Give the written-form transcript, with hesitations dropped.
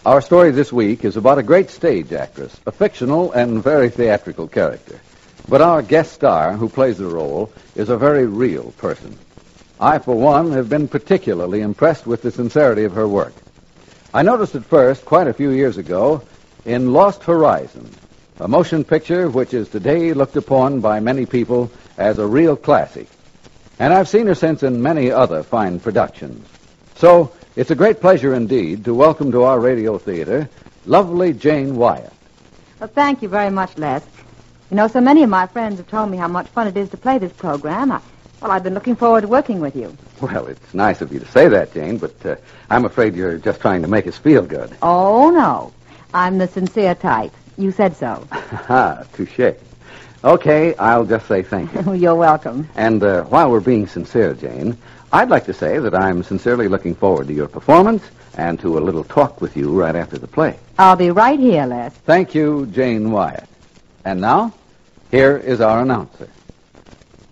Our story this week is about a great stage actress, a fictional and very theatrical character. But our guest star, who plays the role, is a very real person. I, for one, have been particularly impressed with the sincerity of her work. I noticed it first, quite a few years ago, in Lost Horizon, a motion picture which is today looked upon by many people as a real classic. And I've seen her since in many other fine productions. So, it's a great pleasure indeed to welcome to our radio theater lovely Jane Wyatt. Well, thank you very much, Les. You know, so many of my friends have told me how much fun it is to play this program. I've been looking forward to working with you. Well, it's nice of you to say that, Jane, but I'm afraid you're just trying to make us feel good. Oh, no. I'm the sincere type. You said so. Ha, touche. Okay, I'll just say thank you. You're welcome. And while we're being sincere, Jane, I'd like to say that I'm sincerely looking forward to your performance and to a little talk with you right after the play. I'll be right here, Les. Thank you, Jane Wyatt. And now, here is our announcer.